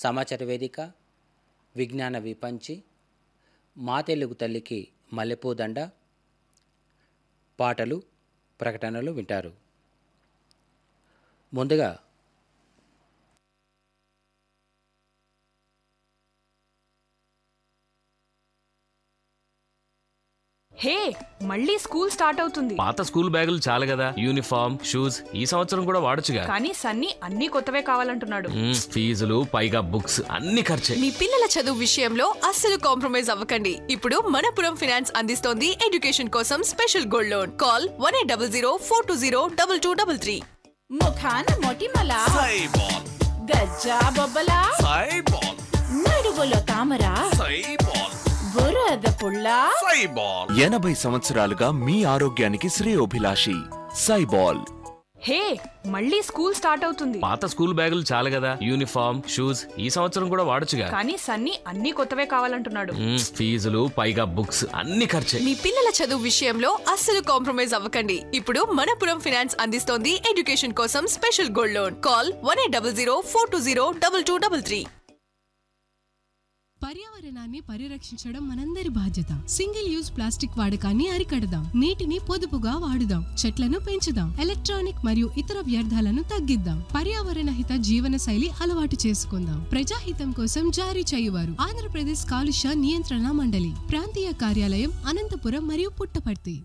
సమాచార వేదిక, విజ్ఞాన విపంచి, మా తెలుగు తల్లికి మల్లెపూదండ, పాటలు, ప్రకటనలు వింటారు. ముందుగా హే, మళ్ళీ స్కూల్ స్టార్ట్ అవుతుంది. పాత స్కూల్ బ్యాగులు చాలు కదా, యూనిఫామ్, షూస్ ఈ సంవత్సరం కూడా వాడొచ్చుగా. కానీ సన్నీ అన్ని కొత్తవే కావాలంటున్నాడు. ఫీజులు పైగా బుక్స్ అన్ని ఖర్చే. మీ పిల్లల చదువు విషయంలో అస్సలు కాంప్రమైజ్ అవ్వకండి. ఇప్పుడు మనపురం ఫైనాన్స్ అందిస్తోంది ఎడ్యుకేషన్ కోసం స్పెషల్ గోల్డ్ లోన్. కాల్ 1800 420 2233. ముఖాన మొటిమల సైబాల్, గజ్జా బొబ్బల సైబాల్, నడువులో తామర సైబాల్, బురద పుల్ల సైబాల్. 80 సంవత్సరాలుగా మీ ఆరోగ్యానికి శ్రేయోభిలాషి సైబాల్. హే, మళ్ళీ స్కూల్ స్టార్ట్ అవుతుంది. పాత స్కూల్ బ్యాగులు చాలు కదా, యూనిఫామ్, షూస్ ఈ సంవత్సరం కూడా వాడొచ్చుగా. కానీ సన్నీ అన్ని కొత్తవే కావాలంటున్నాడు. ఫీజులు పైగా బుక్స్ అన్ని ఖర్చే. మీ పిల్లల చదువు విషయంలో అస్సలు కాంప్రమైజ్ అవ్వకండి. ఇప్పుడు మనపురం ఫైనాన్స్ అందిస్తోంది ఎడ్యుకేషన్ కోసం స్పెషల్ గోల్డ్ లోన్. కాల్ 1800 420 2233. పర్యావరణాన్ని పరిరక్షించడం మనందరి బాధ్యత. సింగిల్ యూజ్ ప్లాస్టిక్ వాడకాన్ని అరికడదాం. నీటిని పొదుపుగా వాడుదాం. చెట్లను పెంచుదాం. ఎలక్ట్రానిక్ మరియు ఇతర వ్యర్థాలను తగ్గిద్దాం. పర్యావరణ హిత జీవన శైలి అలవాటు చేసుకుందాం. ప్రజాహితం కోసం జారీ చేయువారు ఆంధ్రప్రదేశ్ కాలుష్య నియంత్రణ మండలి, ప్రాంతీయ కార్యాలయం, అనంతపురం మరియు పుట్టపర్తి.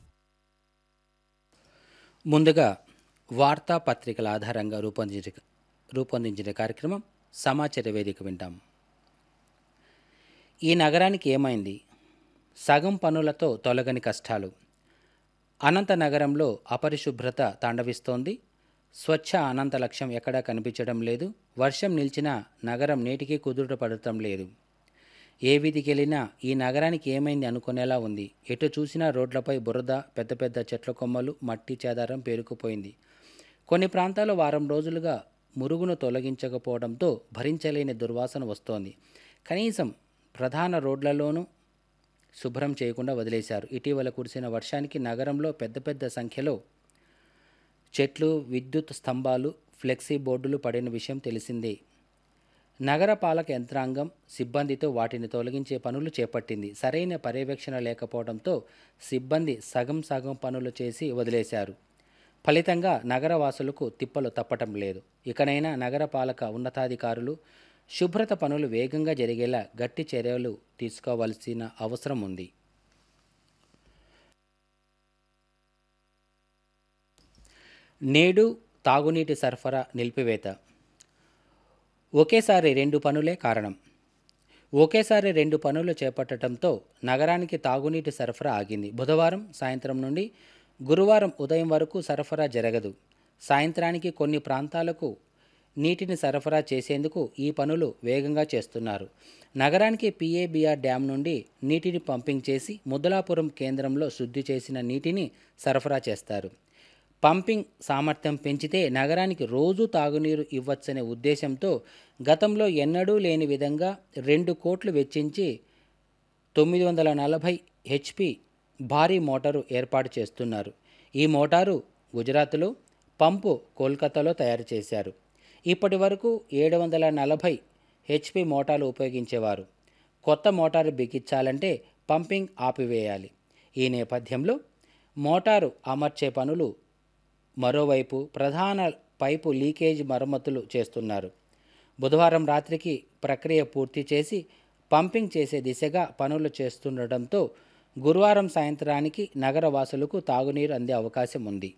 ముందుగా వార్తాపత్రికల ఆధారంగా రూపొందించిన కార్యక్రమం సమాచార వేదిక వింటాం. ఈ నగరానికి ఏమైంది? సగం పనులతో తొలగని కష్టాలు. అనంత నగరంలో అపరిశుభ్రత తాండవిస్తోంది. స్వచ్ఛ అనంత లక్ష్యం ఎక్కడా కనిపించడం లేదు. వర్షం నిలిచినా నగరం నేటికి కుదుట పడటం లేదు. ఏ వీధికి వెళ్ళినా ఈ నగరానికి ఏమైంది అనుకునేలా ఉంది. ఎటు చూసినా రోడ్లపై బురద, పెద్ద పెద్ద చెట్ల కొమ్మలు, మట్టి చేదారం పేరుకుపోయింది. కొన్ని ప్రాంతాల్లో వారం రోజులుగా మురుగును తొలగించకపోవడంతో భరించలేని దుర్వాసన వస్తోంది. కనీసం ప్రధాన రోడ్లలోనూ శుభ్రం చేయకుండా వదిలేశారు. ఇటీవల కురిసిన వర్షానికి నగరంలో పెద్ద పెద్ద సంఖ్యలో చెట్లు, విద్యుత్ స్తంభాలు, ఫ్లెక్సీ బోర్డులు పడిన విషయం తెలిసిందే. నగర పాలక యంత్రాంగం సిబ్బందితో వాటిని తొలగించే పనులు చేపట్టింది. సరైన పర్యవేక్షణ లేకపోవడంతో సిబ్బంది సగం పనులు చేసి వదిలేశారు. ఫలితంగా నగరవాసులకు తిప్పలు తప్పటం లేదు. ఇకనైనా నగర పాలక ఉన్నతాధికారులు శుభ్రత పనులు వేగంగా జరిగేలా గట్టి చర్యలు తీసుకోవాల్సిన అవసరం ఉంది. నేడు తాగునీటి సరఫరా నిలిపివేత. ఒకేసారి 2 పనులే కారణం. ఒకేసారి 2 పనులు చేపట్టడంతో నగరానికి తాగునీటి సరఫరా ఆగింది. బుధవారం సాయంత్రం నుండి గురువారం ఉదయం వరకు సరఫరా జరగదు. సాయంత్రానికి కొన్ని ప్రాంతాలకు నీటిని సరఫరా చేసేందుకు ఈ పనులు వేగంగా చేస్తున్నారు. నగరానికి పిఏబిఆర్ డ్యాం నుండి నీటిని పంపింగ్ చేసి ముద్దలాపురం కేంద్రంలో శుద్ధి చేసిన నీటిని సరఫరా చేస్తారు. పంపింగ్ సామర్థ్యం పెంచితే నగరానికి రోజు తాగునీరు ఇవ్వచ్చనే ఉద్దేశంతో గతంలో ఎన్నడూ లేని విధంగా 2 కోట్లు వెచ్చించి 940 HP భారీ మోటారు ఏర్పాటు చేస్తున్నారు. ఈ మోటారు గుజరాత్లో, పంపు కోల్కతాలో తయారు చేశారు. ఇప్పటి వరకు 740 HP మోటార్లు ఉపయోగించేవారు. కొత్త మోటారు బిగించాలంటే పంపింగ్ ఆపివేయాలి. ఈ నేపథ్యంలో మోటారు అమర్చే పనులు, మరోవైపు ప్రధాన పైపు లీకేజ్ మరమ్మతులు చేస్తున్నారు. బుధవారం రాత్రికి ప్రక్రియ పూర్తి చేసి పంపింగ్ చేసే దిశగా పనులు చేస్తుండటంతో గురువారం సాయంత్రానికి నగరవాసులకు తాగునీరు అందే అవకాశం ఉంది.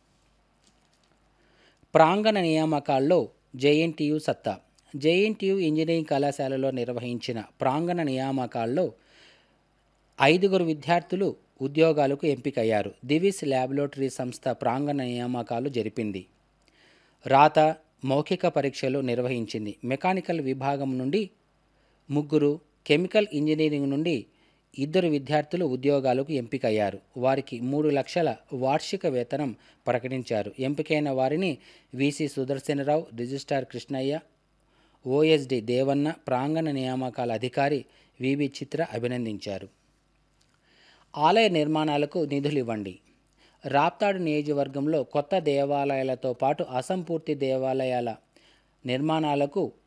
ప్రాంగణ నియామకాల్లో జేఎన్టీయూ సత్తా. జేఎన్టీయూ ఇంజనీరింగ్ కళాశాలలో నిర్వహించిన ప్రాంగణ నియామకాల్లో 5 విద్యార్థులు ఉద్యోగాలకు ఎంపికయ్యారు. దివిస్ ల్యాబొరేటరీ సంస్థ ప్రాంగణ నియామకాలు జరిపింది. రాత, మౌఖిక పరీక్షలు నిర్వహించింది. మెకానికల్ విభాగం నుండి 3, కెమికల్ ఇంజనీరింగ్ నుండి 2 విద్యార్థులు ఉద్యోగాలకు ఎంపికయ్యారు. వారికి 3 లక్షల వార్షిక వేతనం ప్రకటించారు. ఎంపికైన వారిని VC Sudarshanrao, registrar Krishnaiah, OSD Devanna, ప్రాంగణ నియామకాల అధికారి వివి చిత్ర అభినందించారు. ఆలయ నిర్మాణాలకు నిధులు ఇవ్వండి. రాప్తాడు నియోజకవర్గంలో కొత్త దేవాలయాలతో పాటు అసంపూర్తి దేవాలయాల నిర్మాణాలకు